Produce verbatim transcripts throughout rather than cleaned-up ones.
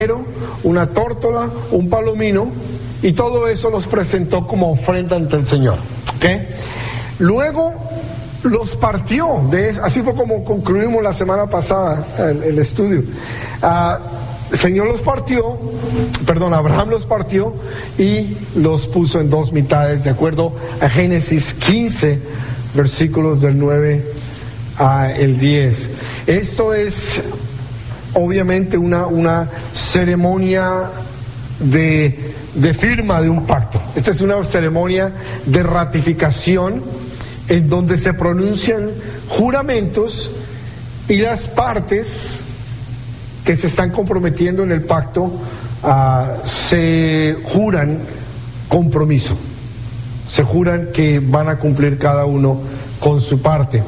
una tórtola, un palomino, y todo eso los presentó como ofrenda ante el Señor. ¿Okay? Luego los partió, de, así fue como concluimos la semana pasada el, el estudio. Uh, el Señor los partió, perdón, Abraham los partió y los puso en dos mitades, de acuerdo a Génesis quince, versículos del nueve al diez. Esto es obviamente una, una ceremonia de, de firma de un pacto. Esta es una ceremonia de ratificación en donde se pronuncian juramentos y las partes que se están comprometiendo en el pacto uh, se juran compromiso, se juran que van a cumplir cada uno con su parte.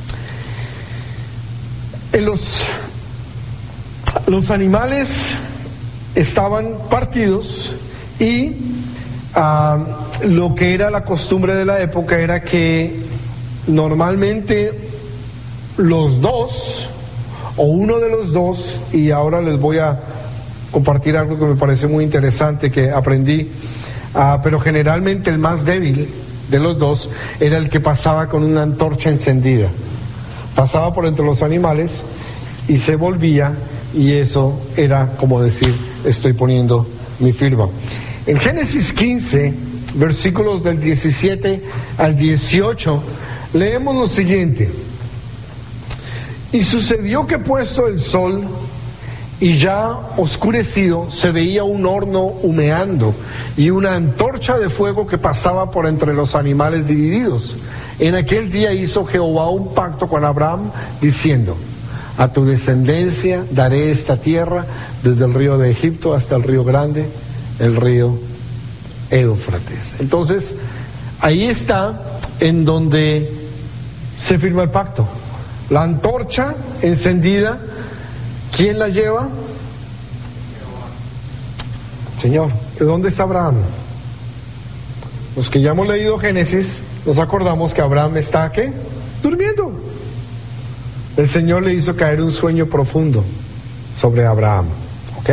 En los Los animales estaban partidos y uh, lo que era la costumbre de la época era que normalmente los dos o uno de los dos, y ahora les voy a compartir algo que me parece muy interesante que aprendí, uh, pero generalmente el más débil de los dos era el que pasaba con una antorcha encendida, pasaba por entre los animales y se volvía. Y eso era como decir, estoy poniendo mi firma. En Génesis quince, versículos del diecisiete al dieciocho, leemos lo siguiente. Y sucedió que puesto el sol y ya oscurecido, se veía un horno humeando y una antorcha de fuego que pasaba por entre los animales divididos. En aquel día hizo Jehová un pacto con Abraham, diciendo: a tu descendencia daré esta tierra, desde el río de Egipto hasta el río grande, el río Éufrates. Entonces, ahí está en donde se firma el pacto. La antorcha encendida, ¿quién la lleva? Señor. ¿Dónde está Abraham? Los que ya hemos leído Génesis, nos acordamos que Abraham está, ¿qué? Durmiendo. El Señor le hizo caer un sueño profundo sobre Abraham. ¿Ok?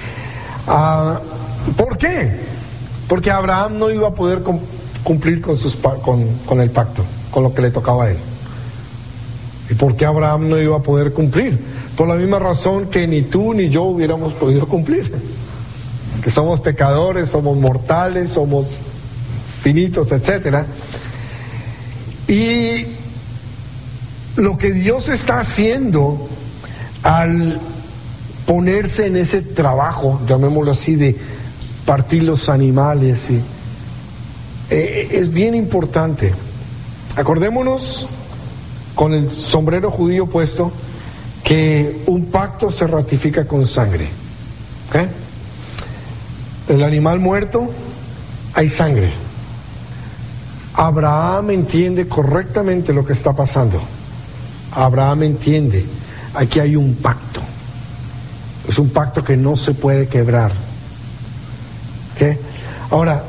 Uh, ¿Por qué? Porque Abraham no iba a poder com- cumplir con, sus pa- con, con el pacto, con lo que le tocaba a él. ¿Y por qué Abraham no iba a poder cumplir? Por la misma razón que ni tú ni yo hubiéramos podido cumplir. Que somos pecadores, somos mortales, somos finitos, etcétera. Y lo que Dios está haciendo al ponerse en ese trabajo, llamémoslo así, de partir los animales, y, eh, es bien importante. Acordémonos, con el sombrero judío puesto, que un pacto se ratifica con sangre. ¿Okay? El animal muerto, hay sangre. Abraham entiende correctamente lo que está pasando. Abraham entiende, aquí hay un pacto, es un pacto que no se puede quebrar. ¿Okay? Ahora,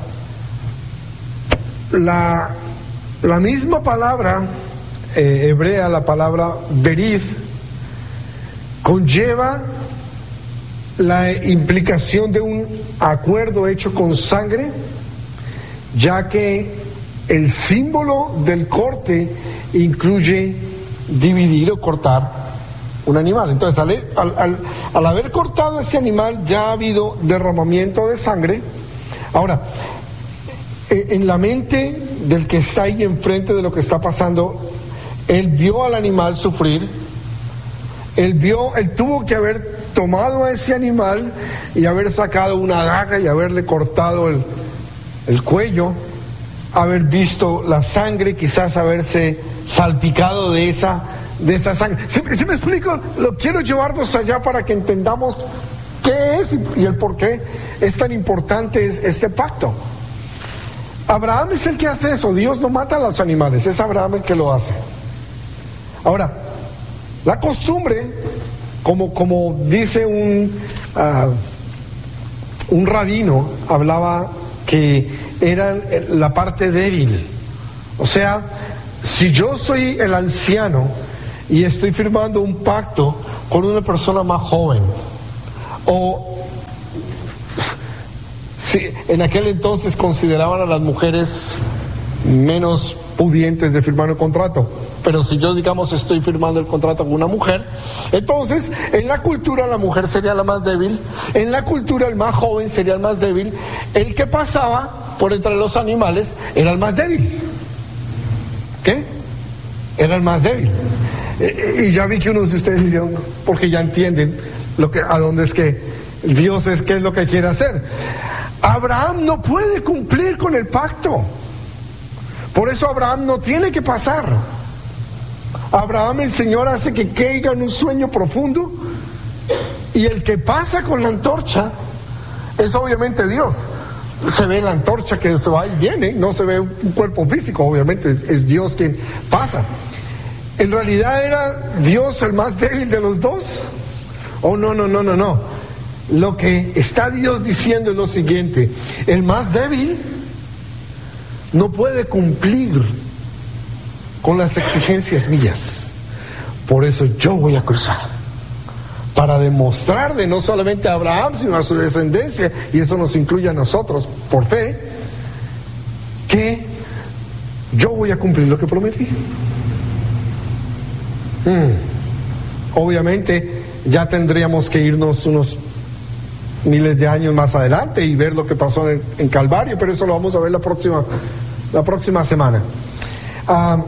la, la misma palabra eh, hebrea, la palabra berith, conlleva la implicación de un acuerdo hecho con sangre, ya que el símbolo del corte incluye dividir o cortar un animal. Entonces, al, al, al, al haber cortado ese animal, ya ha habido derramamiento de sangre. Ahora, en la mente del que está ahí enfrente de lo que está pasando, él vio al animal sufrir, él vio, él tuvo que haber tomado a ese animal y haber sacado una daga y haberle cortado el, el cuello, haber visto la sangre, quizás haberse salpicado de esa, de esa sangre. ¿Sí, sí me explico? Lo quiero llevarnos allá para que entendamos qué es y, y el por qué es tan importante es, este pacto. Abraham es el que hace eso. Dios no mata a los animales, es Abraham el que lo hace. Ahora, la costumbre, como, como dice un, uh, un rabino, hablaba que era la parte débil. O sea, si yo soy el anciano y estoy firmando un pacto con una persona más joven, o sí, en aquel entonces consideraban a las mujeres menos pudientes de firmar un contrato, pero si yo, digamos, estoy firmando el contrato con una mujer, entonces en la cultura la mujer sería la más débil, en la cultura el más joven sería el más débil, el que pasaba por entre los animales era el más débil. ¿Qué? Era el más débil. Y ya vi que unos de ustedes hicieron, porque ya entienden lo que, a dónde es que Dios es, qué es lo que quiere hacer. Abraham no puede cumplir con el pacto. Por eso Abraham no tiene que pasar. Abraham, el Señor hace que caiga en un sueño profundo, y el que pasa con la antorcha es obviamente Dios. Se ve la antorcha que se va y viene, no se ve un cuerpo físico, obviamente es Dios quien pasa. ¿En realidad era Dios el más débil de los dos? Oh, no, no, no, no, no. Lo que está Dios diciendo es lo siguiente: el más débil no puede cumplir con las exigencias mías, por eso yo voy a cruzar, para demostrarle no solamente a Abraham, sino a su descendencia, y eso nos incluye a nosotros por fe, que yo voy a cumplir lo que prometí. Hmm. Obviamente ya tendríamos que irnos unos miles de años más adelante y ver lo que pasó en, en Calvario, pero eso lo vamos a ver la próxima, la próxima semana. Uh,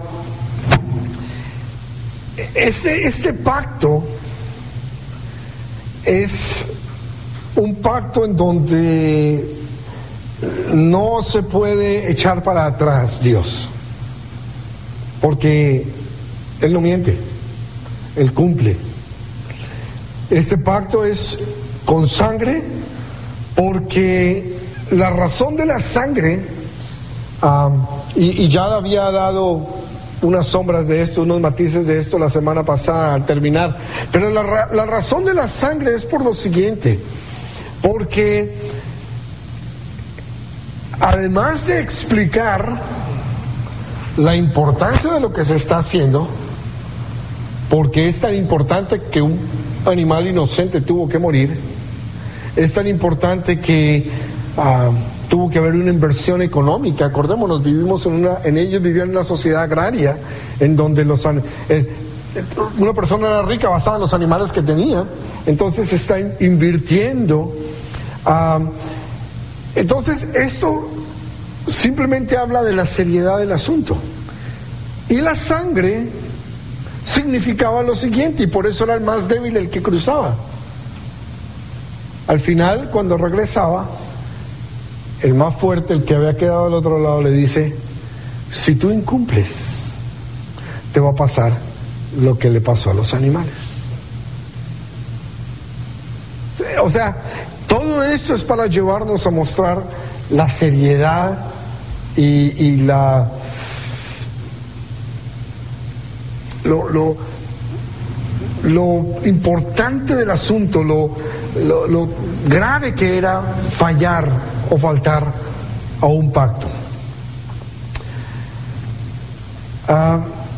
este, este pacto es un pacto en donde no se puede echar para atrás Dios, porque Él no miente, Él cumple. Este pacto es con sangre, porque la razón de la sangre, um, y, y ya había dado unas sombras de esto, unos matices de esto la semana pasada al terminar, pero la, la razón de la sangre es por lo siguiente: porque además de explicar la importancia de lo que se está haciendo, porque es tan importante que un animal inocente tuvo que morir, es tan importante que uh, tuvo que haber una inversión económica. Acordémonos, vivimos en una, en ellos vivían en una sociedad agraria en donde los eh, una persona era rica basada en los animales que tenía, entonces está invirtiendo. Uh, entonces esto simplemente habla de la seriedad del asunto, y la sangre significaba lo siguiente, y por eso era el más débil el que cruzaba. Al final, cuando regresaba, el más fuerte, el que había quedado al otro lado, le dice: si tú incumples, te va a pasar lo que le pasó a los animales. O sea, todo esto es para llevarnos a mostrar la seriedad y, y la lo, lo, lo importante del asunto, lo, lo, lo grave que era fallar o faltar a un pacto. Uh,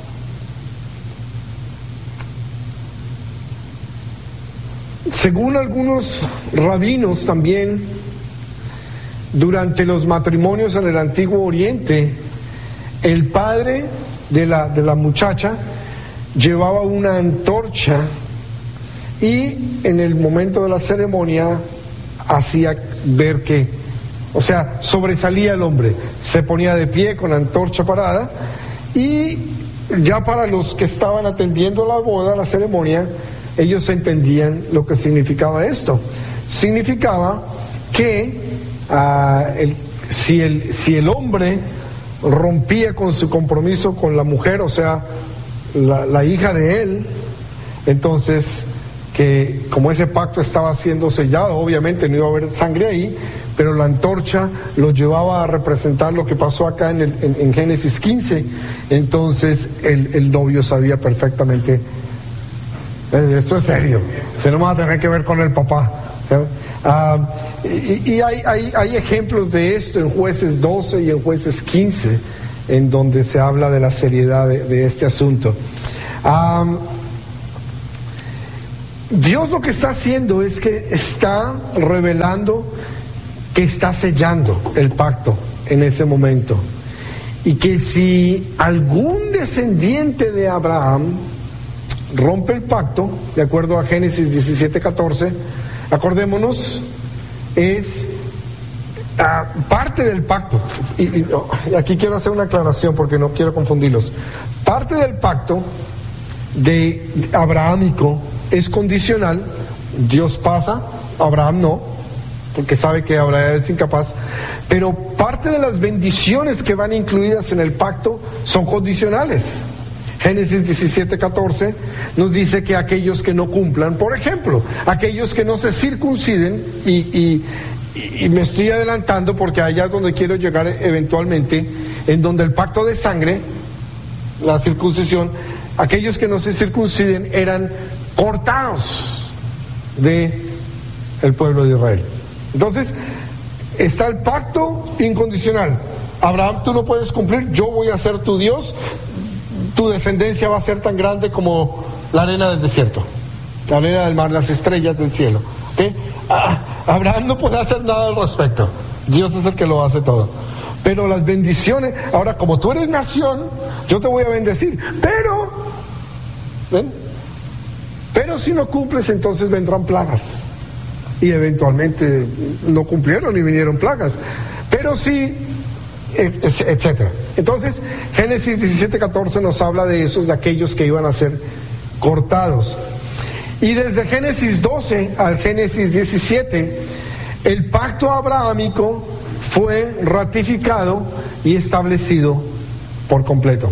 según algunos rabinos también, durante los matrimonios en el Antiguo Oriente, el padre de la, de la muchacha llevaba una antorcha y en el momento de la ceremonia hacía ver que, o sea, sobresalía el hombre, se ponía de pie con la antorcha parada, y ya para los que estaban atendiendo la boda, la ceremonia, ellos entendían lo que significaba esto. Significaba que uh, el, si, el, si el hombre rompía con su compromiso con la mujer, o sea, la, la hija de él, entonces que como ese pacto estaba siendo sellado, obviamente no iba a haber sangre ahí, pero la antorcha lo llevaba a representar lo que pasó acá en, el, en, en Génesis quince. Entonces el, el novio sabía perfectamente, eh, esto es serio, se no va a tener que ver con el papá. Uh, y y hay, hay, hay ejemplos de esto en Jueces doce y en Jueces quince, en donde se habla de la seriedad de, de este asunto. Um, Dios lo que está haciendo es que está revelando que está sellando el pacto en ese momento. Y que si algún descendiente de Abraham rompe el pacto, de acuerdo a Génesis diecisiete catorce, acordémonos, es uh, parte del pacto. Y, y, y aquí quiero hacer una aclaración porque no quiero confundirlos. Parte del pacto de abrahámico es condicional. Dios pasa, Abraham no, porque sabe que Abraham es incapaz, pero parte de las bendiciones que van incluidas en el pacto son condicionales. Génesis diecisiete catorce nos dice que aquellos que no cumplan, por ejemplo, aquellos que no se circunciden, y, y, y me estoy adelantando porque allá es donde quiero llegar eventualmente, en donde el pacto de sangre, la circuncisión, aquellos que no se circunciden eran cortados de el pueblo de Israel. Entonces, está el pacto incondicional. Abraham, tú no puedes cumplir, yo voy a ser tu Dios, tu descendencia va a ser tan grande como la arena del desierto, la arena del mar, las estrellas del cielo. ¿Okay? Ah, Abraham no puede hacer nada al respecto, Dios es el que lo hace todo. Pero las bendiciones, ahora como tú eres nación, yo te voy a bendecir, pero, ¿ven? Pero si no cumples, entonces vendrán plagas. Y eventualmente no cumplieron y vinieron plagas. Pero sí, etcétera. Entonces, Génesis diecisiete catorce nos habla de esos, de aquellos que iban a ser cortados. Y desde Génesis doce al Génesis diecisiete, el pacto abrahámico fue ratificado y establecido por completo.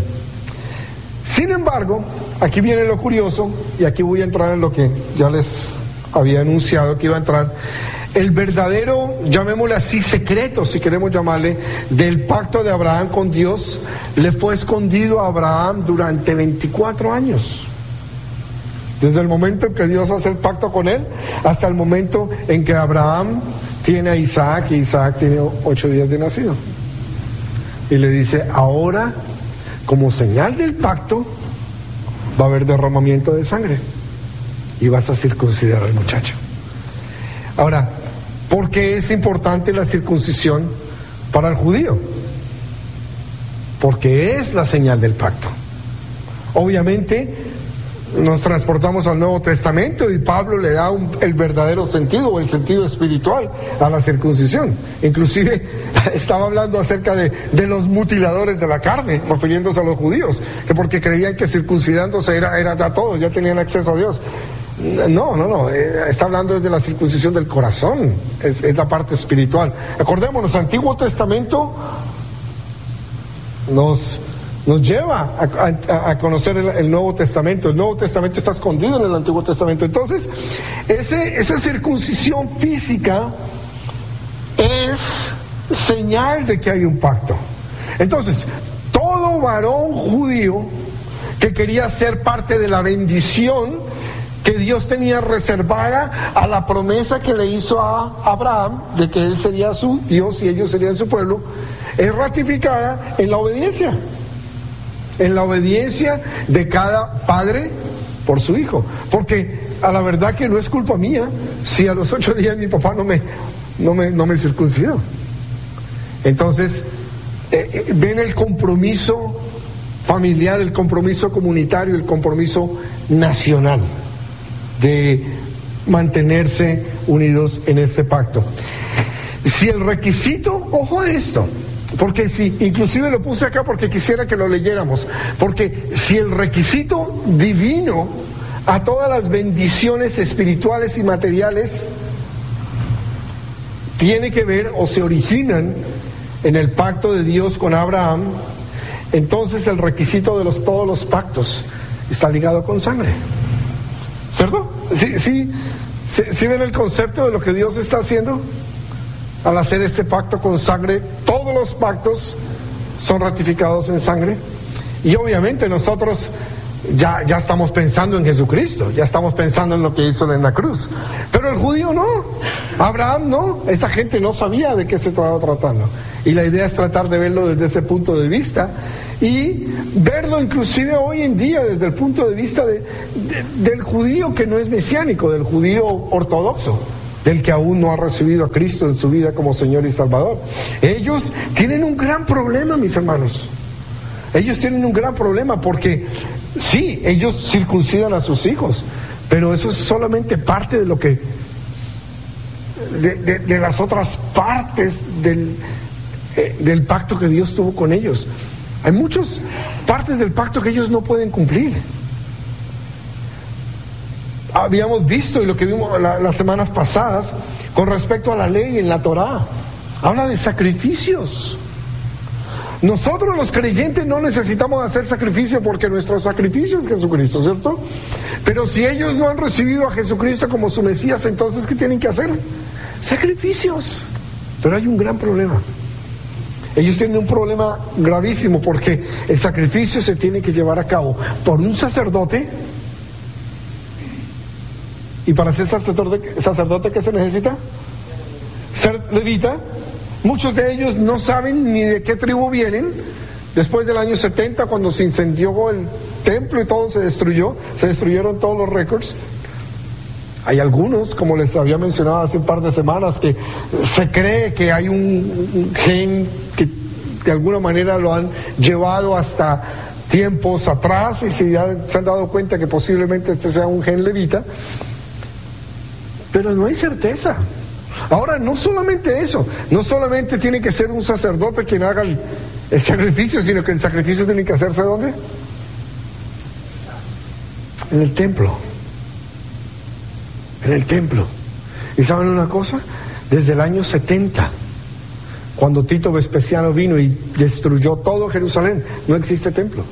Sin embargo, aquí viene lo curioso, y aquí voy a entrar en lo que ya les había anunciado que iba a entrar. El verdadero, llamémosle así, secreto, si queremos llamarle, del pacto de Abraham con Dios, le fue escondido a Abraham durante veinticuatro años. Desde el momento en que Dios hace el pacto con él, hasta el momento en que Abraham tiene a Isaac, y Isaac tiene ocho días de nacido. Y le dice, ahora, como señal del pacto, va a haber derramamiento de sangre. Y vas a circuncidar al muchacho. Ahora, ¿por qué es importante la circuncisión para el judío? Porque es la señal del pacto. Obviamente, nos transportamos al Nuevo Testamento y Pablo le da un, el verdadero sentido, o el sentido espiritual a la circuncisión. Inclusive estaba hablando acerca de, de los mutiladores de la carne, refiriéndose a los judíos, que porque creían que circuncidándose era, era a todo, ya tenían acceso a Dios. No, no, no, eh, está hablando desde la circuncisión del corazón, es, es la parte espiritual. Acordémonos, Antiguo Testamento nos, nos lleva a, a, a conocer el, el Nuevo Testamento. El Nuevo Testamento está escondido en el Antiguo Testamento. Entonces, ese, esa circuncisión física es señal de que hay un pacto. Entonces, todo varón judío que quería ser parte de la bendición que Dios tenía reservada a la promesa que le hizo a Abraham de que él sería su Dios y ellos serían su pueblo, es ratificada en la obediencia, en la obediencia de cada padre por su hijo. Porque a la verdad que no es culpa mía si a los ocho días mi papá no me, no me, no me circuncidó. Entonces, eh, eh, ven el compromiso familiar, el compromiso comunitario, el compromiso nacional de mantenerse unidos en este pacto. Si el requisito, ojo a esto, porque si, inclusive lo puse acá porque quisiera que lo leyéramos, porque si el requisito divino a todas las bendiciones espirituales y materiales tiene que ver o se originan en el pacto de Dios con Abraham, entonces el requisito de los, todos los pactos está ligado con sangre. ¿Cierto? ¿Sí, sí, sí, sí ven el concepto de lo que Dios está haciendo? Al hacer este pacto con sangre, todos los pactos son ratificados en sangre. Y obviamente nosotros ya, ya estamos pensando en Jesucristo, ya estamos pensando en lo que hizo en la cruz. Pero el judío no, Abraham no, esa gente no sabía de qué se estaba tratando. Y la idea es tratar de verlo desde ese punto de vista y verlo inclusive hoy en día desde el punto de vista de, de, del judío que no es mesiánico, del judío ortodoxo, del que aún no ha recibido a Cristo en su vida como Señor y Salvador. Ellos tienen un gran problema, mis hermanos. Ellos tienen un gran problema porque sí, ellos circuncidan a sus hijos, pero eso es solamente parte de lo que de, de, de las otras partes del, eh, del pacto que Dios tuvo con ellos. Hay muchas partes del pacto que ellos no pueden cumplir. Habíamos visto, y lo que vimos la, las semanas pasadas con respecto a la ley en la Torá, habla de sacrificios. Nosotros los creyentes no necesitamos hacer sacrificio porque nuestro sacrificio es Jesucristo, ¿cierto? Pero si ellos no han recibido a Jesucristo como su Mesías, entonces ¿qué tienen que hacer? Sacrificios. Pero hay un gran problema. Ellos tienen un problema gravísimo porque el sacrificio se tiene que llevar a cabo por un sacerdote. Y para ser sacerdote, sacerdote ¿qué se necesita? Ser levita. Muchos de ellos no saben ni de qué tribu vienen. Después del año setenta, cuando se incendió el templo y todo se destruyó, se destruyeron todos los récords. Hay algunos, como les había mencionado hace un par de semanas, que se cree que hay un, un gen que de alguna manera lo han llevado hasta tiempos atrás y se, ya se han dado cuenta que posiblemente este sea un gen levita. Pero no hay certeza. Ahora, no solamente eso, no solamente tiene que ser un sacerdote quien haga el, el sacrificio, sino que el sacrificio tiene que hacerse ¿dónde? En el templo. En el templo. ¿Y saben una cosa? Desde el año setenta, cuando Tito Vespasiano vino y destruyó todo Jerusalén, no existe templo.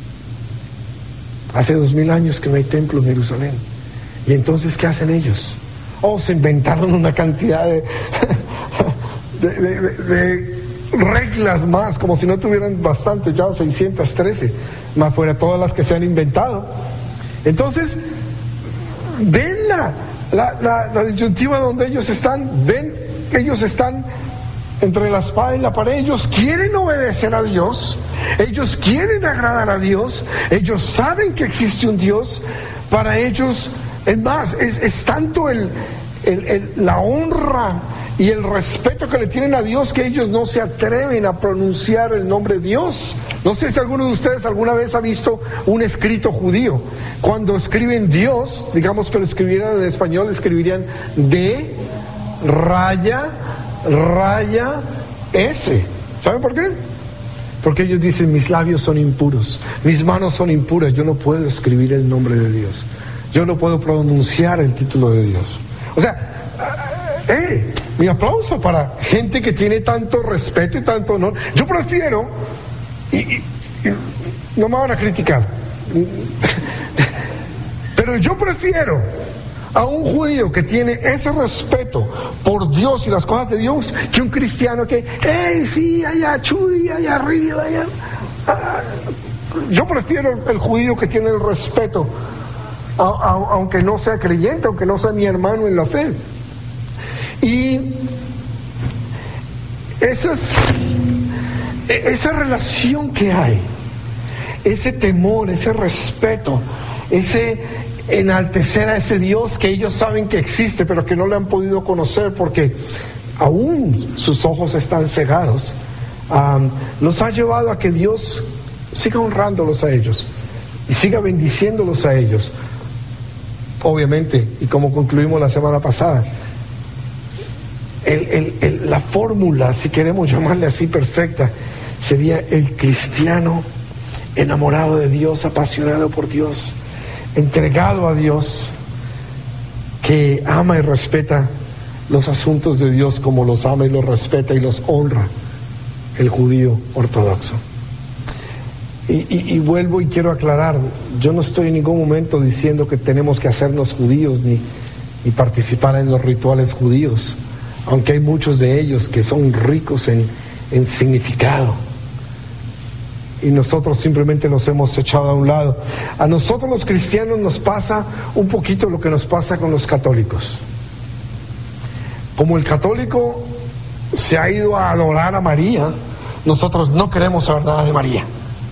Hace dos mil años que no hay templo en Jerusalén. ¿Y entonces qué hacen ellos? Oh, se inventaron una cantidad de, de, de, de, de reglas más, como si no tuvieran bastante, ya seiscientas trece, más fuera todas las que se han inventado. Entonces, ven la, la, la, la disyuntiva donde ellos están, ven que ellos están entre la espada y la pared. Ellos quieren obedecer a Dios, ellos quieren agradar a Dios, ellos saben que existe un Dios. Para ellos, es más, es, es tanto el, el, el, la honra y el respeto que le tienen a Dios que ellos no se atreven a pronunciar el nombre Dios. No sé si alguno de ustedes alguna vez ha visto un escrito judío. Cuando escriben Dios, digamos que lo escribieran en español, escribirían D, raya, raya, S. ¿Saben por qué? Porque ellos dicen, mis labios son impuros, mis manos son impuras, yo no puedo escribir el nombre de Dios, yo no puedo pronunciar el título de Dios. O sea, eh, mi aplauso para gente que tiene tanto respeto y tanto honor. Yo prefiero, y, y, y no me van a criticar, pero yo prefiero a un judío que tiene ese respeto por Dios y las cosas de Dios que un cristiano que, hey, sí, allá, chuy, allá arriba, allá. Ah, yo prefiero el judío que tiene el respeto, a, a, aunque no sea creyente, aunque no sea mi hermano en la fe. Y esas, esa relación que hay, ese temor, ese respeto, ese enaltecer a ese Dios que ellos saben que existe pero que no le han podido conocer porque aún sus ojos están cegados, um, los ha llevado a que Dios siga honrándolos a ellos y siga bendiciéndolos a ellos. Obviamente, y como concluimos la semana pasada, el, el, el, la fórmula, si queremos llamarle así, perfecta, sería el cristiano enamorado de Dios, apasionado por Dios, entregado a Dios, que ama y respeta los asuntos de Dios como los ama y los respeta y los honra el judío ortodoxo. Y, y, y vuelvo y quiero aclarar, yo no estoy en ningún momento diciendo que tenemos que hacernos judíos ni, ni participar en los rituales judíos, aunque hay muchos de ellos que son ricos en, en significado y nosotros simplemente los hemos echado a un lado. A nosotros los cristianos nos pasa un poquito lo que nos pasa con los católicos. Como el católico se ha ido a adorar a María, nosotros no queremos saber nada de María.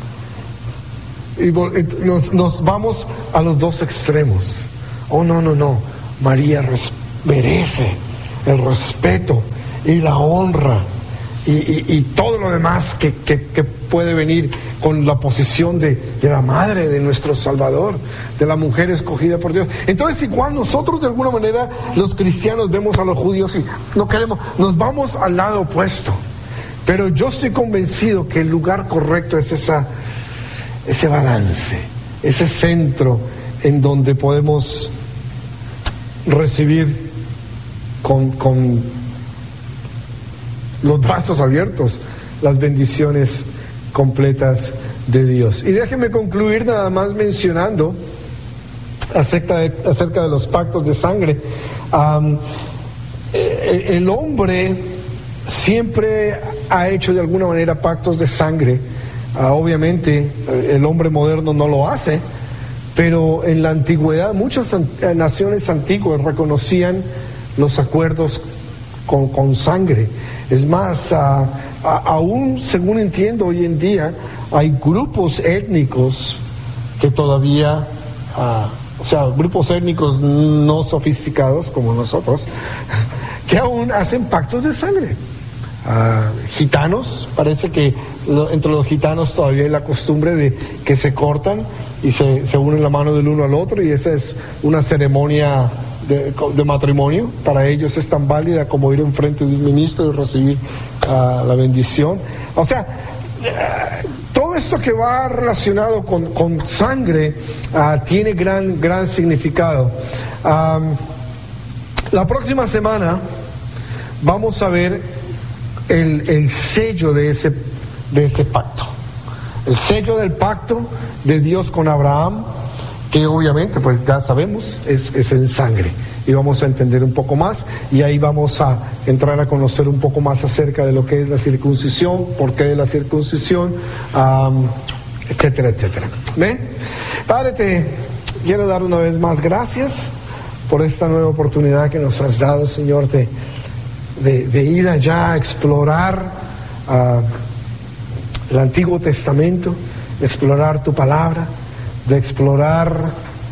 Y nos, nos vamos a los dos extremos. Oh, no, no, no. María res, merece el respeto y la honra y, y, y todo lo demás que, que, que puede venir con la posición de, de la madre de nuestro Salvador, de la mujer escogida por Dios. Entonces, igual nosotros de alguna manera, los cristianos, vemos a los judíos y no queremos, nos vamos al lado opuesto. Pero yo estoy convencido que el lugar correcto es esa, ese balance, ese centro en donde podemos recibir con, con los brazos abiertos las bendiciones completas de Dios. Y déjenme concluir nada más mencionando acerca de, acerca de los pactos de sangre. Um, el, el hombre siempre ha hecho de alguna manera pactos de sangre. Uh, obviamente el hombre moderno no lo hace, pero en la antigüedad muchas an- naciones antiguas reconocían los acuerdos con, con sangre. Es más, uh, a, aún según entiendo hoy en día, hay grupos étnicos que todavía, uh, o sea, grupos étnicos no sofisticados como nosotros, que aún hacen pactos de sangre. Uh, gitanos, parece que lo, entre los gitanos todavía hay la costumbre de que se cortan y se, se unen la mano del uno al otro, y esa es una ceremonia de, de matrimonio. Para ellos es tan válida como ir enfrente de un ministro y recibir uh, la bendición. O sea, uh, todo esto que va relacionado con, con sangre uh, tiene gran, gran significado. Um, la próxima semana vamos a ver El, el sello de ese, de ese pacto, el sello del pacto de Dios con Abraham, que obviamente pues ya sabemos es, es en sangre, y vamos a entender un poco más, y ahí vamos a entrar a conocer un poco más acerca de lo que es la circuncisión, por qué es la circuncisión, um, etcétera, etcétera. ¿Ven? Padre, te quiero dar una vez más gracias por esta nueva oportunidad que nos has dado, Señor, de De, de ir allá a explorar uh, el Antiguo Testamento, de explorar tu palabra, de explorar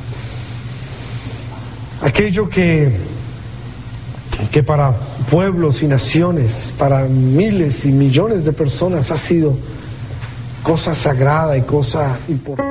aquello que, que para pueblos y naciones, para miles y millones de personas ha sido cosa sagrada y cosa importante.